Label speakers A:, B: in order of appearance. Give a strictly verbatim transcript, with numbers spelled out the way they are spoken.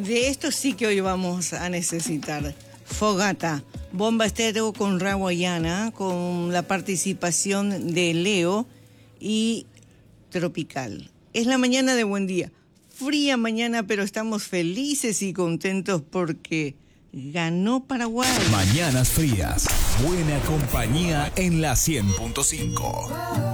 A: De esto sí que hoy vamos a necesitar. Fogata, bomba estéreo con Raguayana, con la participación de Leo y Tropical. Es la mañana de Buen Día. Fría mañana, pero estamos felices y contentos porque ganó Paraguay.
B: Mañanas frías. Buena compañía en la cien punto cinco.